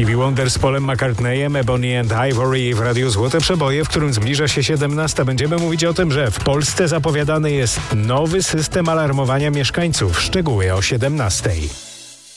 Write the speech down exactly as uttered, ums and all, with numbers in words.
Stevie Wonder z Paulem McCartneyem, Ebony and Ivory w Radiu Złote Przeboje, w którym zbliża się siedemnasta. Będziemy mówić o tym, że w Polsce zapowiadany jest nowy system alarmowania mieszkańców. Szczegóły o siedemnastej.